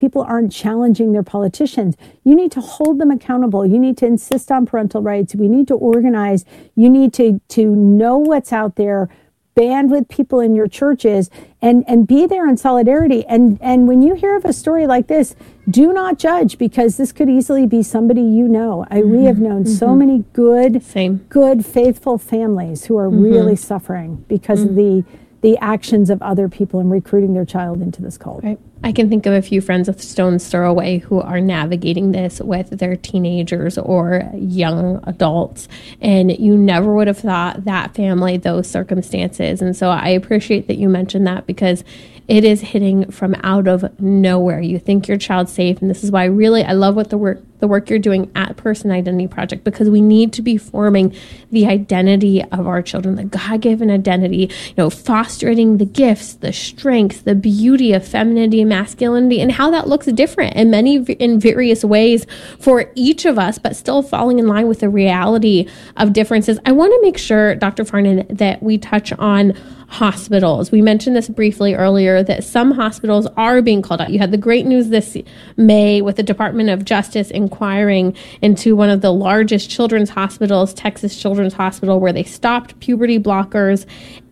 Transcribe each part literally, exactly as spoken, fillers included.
people aren't challenging their politicians. You need to hold them accountable. You need to insist on parental rights. We need to organize. You need to, to know what's out there, band with people in your churches, and, and be there in solidarity. And, and when you hear of a story like this, do not judge, because this could easily be somebody you know. I, mm-hmm. We have known mm-hmm. so many good, Same. good, faithful families who are mm-hmm. really suffering because mm-hmm. of the the actions of other people in recruiting their child into this cult. Right. I can think of a few friends a stone's throw away who are navigating this with their teenagers or young adults. And you never would have thought that family, those circumstances. And so I appreciate that you mentioned that, because it is hitting from out of nowhere. You think your child's safe. And this is why really I love what the work the work you're doing at Person Identity Project, because we need to be forming the identity of our children, the God-given identity, you know, fostering the gifts, the strengths, the beauty of femininity and masculinity, and how that looks different in many, in various ways for each of us, but still falling in line with the reality of differences. I want to make sure, Doctor Farnan, that we touch on hospitals. We mentioned this briefly earlier, that some hospitals are being called out. You had the great news this May with the Department of Justice inquiring into one of the largest children's hospitals, Texas Children's Hospital, where they stopped puberty blockers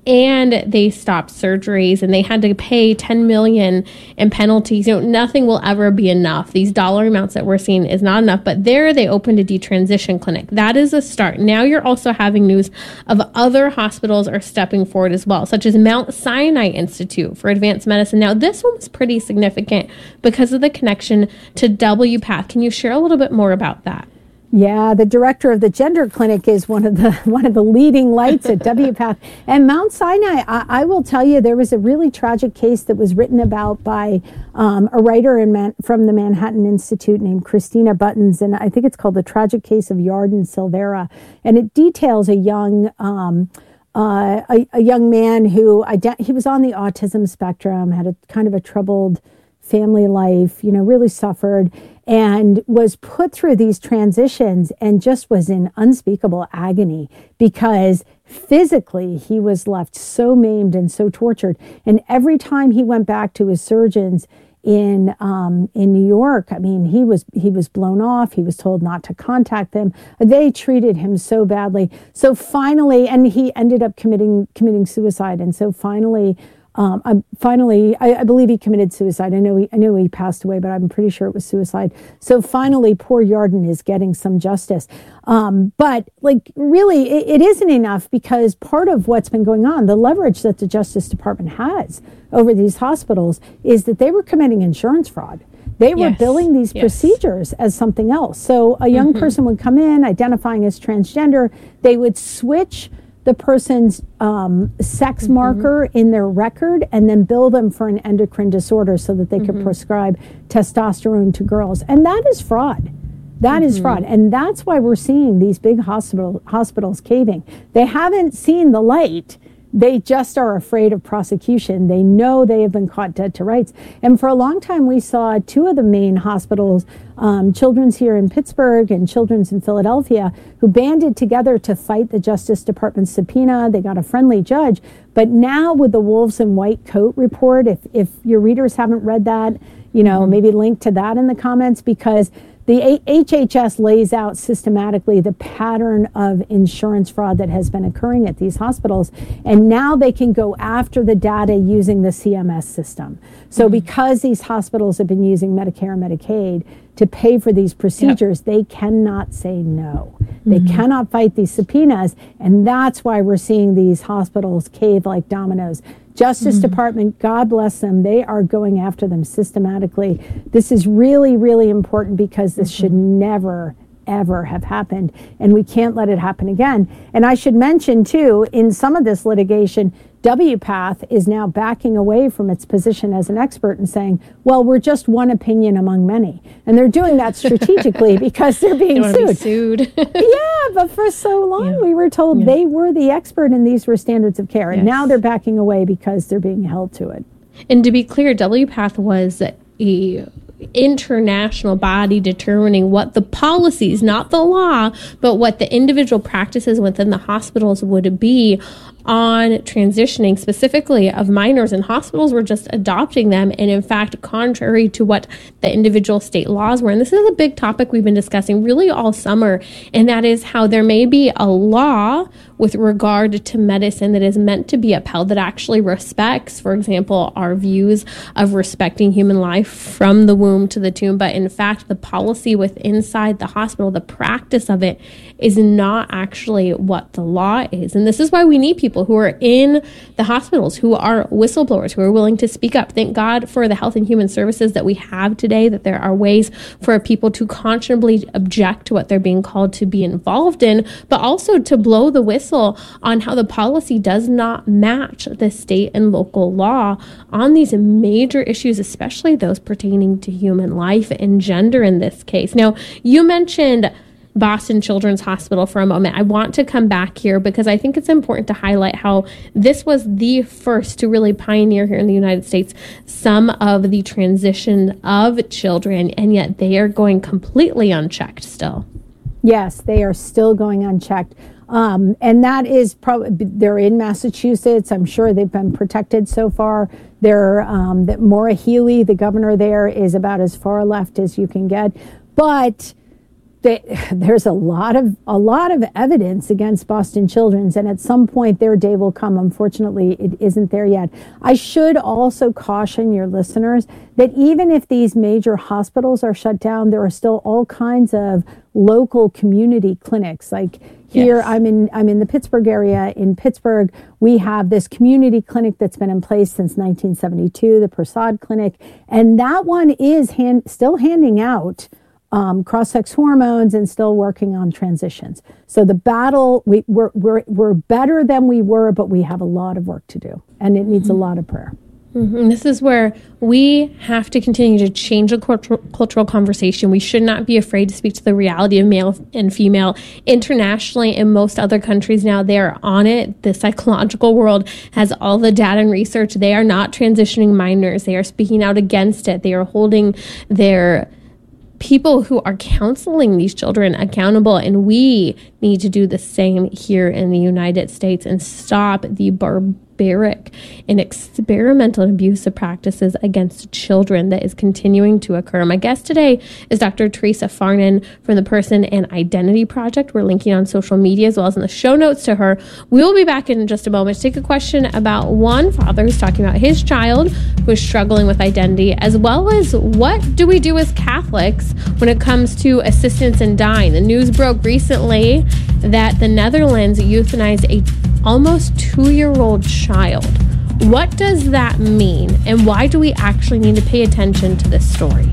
and they stopped surgeries, and they had to pay ten million dollars in penalties. You know, nothing will ever be enough. These dollar amounts that we're seeing is not enough, but there they opened a detransition clinic. That is a start. Now you're also having news of other hospitals are stepping forward as well, such as Mount Sinai Institute for Advanced Medicine. Now this one was pretty significant because of the connection to W PATH. Can you share a little bit more about that? Yeah, the director of the gender clinic is one of the one of the leading lights at W PATH. And Mount Sinai, I, I will tell you, there was a really tragic case that was written about by um, a writer in Man, from the Manhattan Institute named Christina Buttons, and I think it's called The Tragic Case of Yarden Silvera. And it details a young um, uh, a, a young man who ident- he was on the autism spectrum, had a kind of a troubled family life, you know, really suffered, and was put through these transitions and just was in unspeakable agony because physically he was left so maimed and so tortured. And every time he went back to his surgeons in um, in New York, I mean, he was he was blown off. He was told not to contact them. They treated him so badly. So finally, and he ended up committing committing suicide. And so finally, Um, I'm finally, I, I believe he committed suicide. I know he, I know he passed away, but I'm pretty sure it was suicide. So finally, poor Yarden is getting some justice. Um, but like, really, it, it isn't enough, because part of what's been going on, the leverage that the Justice Department has over these hospitals, is that they were committing insurance fraud. They were yes. billing these yes. procedures as something else. So a young mm-hmm. person would come in identifying as transgender. They would switch the person's um, sex mm-hmm. marker in their record and then bill them for an endocrine disorder so that they mm-hmm. could prescribe testosterone to girls. And that is fraud. That mm-hmm. is fraud. And that's why we're seeing these big hospital hospitals caving. They haven't seen the light. They just are afraid of prosecution. They know they have been caught dead to rights. And for a long time, we saw two of the main hospitals, um, Children's here in Pittsburgh and Children's in Philadelphia, who banded together to fight the Justice Department subpoena. They got a friendly judge. But now with the Wolves in White Coat report, if, if your readers haven't read that, you know, mm-hmm. maybe link to that in the comments, because the H H S lays out systematically the pattern of insurance fraud that has been occurring at these hospitals. And now they can go after the data using the C M S system. So mm-hmm. because these hospitals have been using Medicare and Medicaid to pay for these procedures, yep. they cannot say no. Mm-hmm. They cannot fight these subpoenas. And that's why we're seeing these hospitals cave like dominoes. Justice mm-hmm. Department, God bless them, they are going after them systematically. This is really, really important, because this mm-hmm. should never, ever have happened, and we can't let it happen again. And I should mention, too, in some of this litigation, W PATH is now backing away from its position as an expert and saying, well, we're just one opinion among many. And they're doing that strategically because they're being they sued. Be sued. Yeah, but for so long yeah. we were told yeah. they were the expert and these were standards of care. And yes. now they're backing away because they're being held to it. And to be clear, W PATH was a international body determining what the policies, not the law, but what the individual practices within the hospitals would be on transitioning, specifically of minors, and hospitals were just adopting them. And in fact, contrary to what the individual state laws were. And this is a big topic we've been discussing really all summer. And that is how there may be a law with regard to medicine that is meant to be upheld that actually respects, for example, our views of respecting human life from the womb to the tomb. But in fact, the policy with inside the hospital, the practice of it, is not actually what the law is. And this is why we need people who are in the hospitals, who are whistleblowers, who are willing to speak up. Thank God for the health and human services that we have today, that there are ways for people to conscionably object to what they're being called to be involved in, but also to blow the whistle on how the policy does not match the state and local law on these major issues, especially those pertaining to human life and gender in this case. Now, you mentioned Boston Children's Hospital for a moment. I want to come back here because I think it's important to highlight how this was the first to really pioneer here in the United States some of the transition of children, and yet they are going completely unchecked still. Yes, they are still going unchecked. Um, and that is probably, they're in Massachusetts. I'm sure they've been protected so far. They're, um, that Maura Healey, the governor there, is about as far left as you can get. But they, there's a lot of a lot of evidence against Boston Children's, and at some point their day will come. Unfortunately, it isn't there yet. I should also caution your listeners that even if these major hospitals are shut down, there are still all kinds of local community clinics. Like here, yes. I'm in I'm in the Pittsburgh area. In Pittsburgh, we have this community clinic that's been in place since nineteen seventy-two, the Prasad Clinic, and that one is hand, still handing out Um, cross-sex hormones and still working on transitions. So the battle, we, we're, we're, we're better than we were, but we have a lot of work to do, and it needs mm-hmm. a lot of prayer. Mm-hmm. This is where we have to continue to change the cultural, cultural conversation. We should not be afraid to speak to the reality of male and female. Internationally, in most other countries now, they are on it. The psychological world has all the data and research. They are not transitioning minors. They are speaking out against it. They are holding their people who are counseling these children accountable, and we need to do the same here in the United States and stop the barbaric and experimental and abusive practices against children that is continuing to occur. My guest today is Doctor Teresa Farnan from the Person and Identity Project. We're linking on social media as well as in the show notes to her. We will be back in just a moment to take a question about one father who's talking about his child who is struggling with identity, as well as what do we do as Catholics when it comes to assistance in dying. The news broke recently that the Netherlands euthanized a almost two-year-old child. What does that mean, and why do we actually need to pay attention to this story?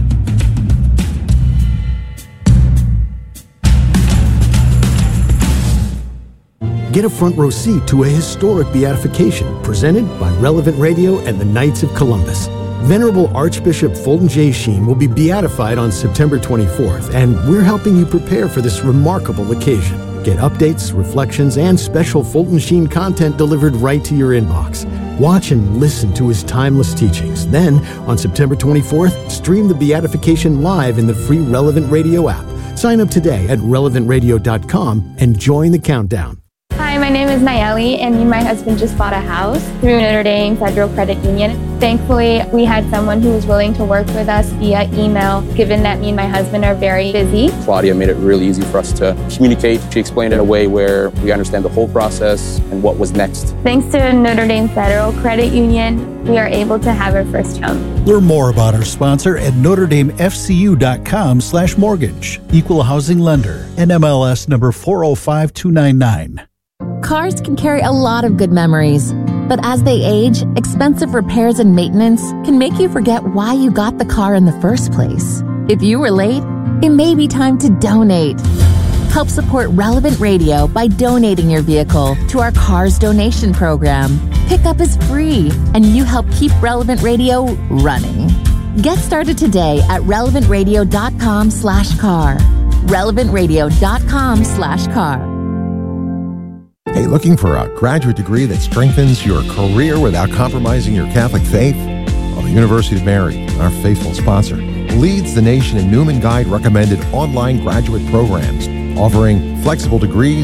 Get a front row seat to a historic beatification presented by Relevant Radio and the Knights of Columbus. Venerable Archbishop Fulton J. Sheen will be beatified on September twenty-fourth, and we're helping you prepare for this remarkable occasion. Get updates, reflections, and special Fulton Sheen content delivered right to your inbox. Watch and listen to his timeless teachings. Then, on September twenty-fourth, stream the beatification live in the free Relevant Radio app. Sign up today at relevant radio dot com and join the countdown. Hi, my name is Nayeli, and me and my husband just bought a house through Notre Dame Federal Credit Union. Thankfully, we had someone who was willing to work with us via email, given that me and my husband are very busy. Claudia made it really easy for us to communicate. She explained it in a way where we understand the whole process and what was next. Thanks to Notre Dame Federal Credit Union, we are able to have our first home. Learn more about our sponsor at notre dame f c u dot com slash mortgage. Equal housing lender. N M L S number four oh five two nine nine. Cars can carry a lot of good memories, but as they age, expensive repairs and maintenance can make you forget why you got the car in the first place. If you were late, it may be time to donate. Help support Relevant Radio by donating your vehicle to our Cars Donation Program. Pickup is free, and you help keep Relevant Radio running. Get started today at relevant radio dot com slash car. relevant radio dot com slash car. Hey, looking for a graduate degree that strengthens your career without compromising your Catholic faith? Well, the University of Mary, our faithful sponsor, leads the nation in Newman Guide recommended online graduate programs, offering flexible degrees,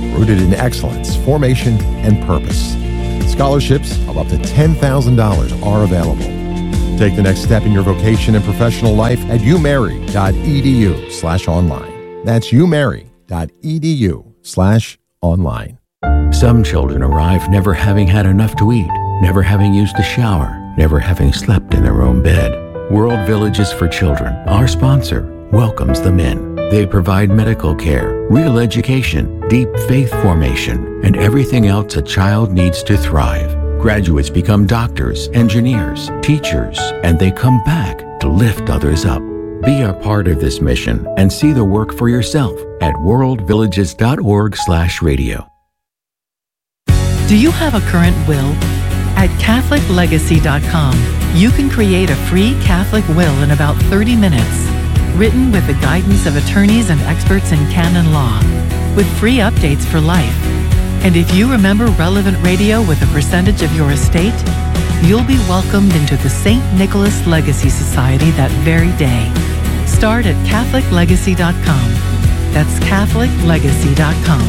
rooted in excellence, formation, and purpose. Scholarships of up to ten thousand dollars are available. Take the next step in your vocation and professional life at umary.edu slash online. That's umary.edu slash online. Some children arrive never having had enough to eat, never having used a shower, never having slept in their own bed. World Villages for Children, our sponsor, welcomes them in. They provide medical care, real education, deep faith formation, and everything else a child needs to thrive. Graduates become doctors, engineers, teachers, and they come back to lift others up. Be a part of this mission and see the work for yourself at worldvillages.org slash radio. Do you have a current will? At Catholic Legacy dot com, you can create a free Catholic will in about thirty minutes, written with the guidance of attorneys and experts in canon law, with free updates for life. And if you remember relevant radio with a percentage of your estate, you'll be welcomed into the Saint Nicholas Legacy Society that very day. Start at Catholic Legacy dot com. That's Catholic Legacy dot com.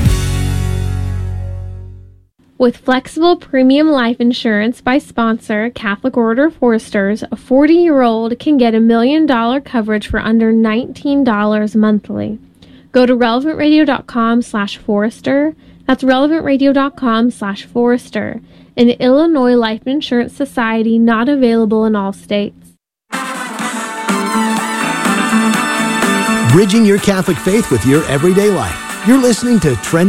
With flexible premium life insurance by sponsor Catholic Order of Foresters, a forty-year-old can get a million dollar coverage for under nineteen dollars monthly. Go to relevant radio dot com slash Forester. That's relevant radio dot com slash Forester. An Illinois Life Insurance Society, not available in all states. Bridging your Catholic faith with your everyday life. You're listening to Trend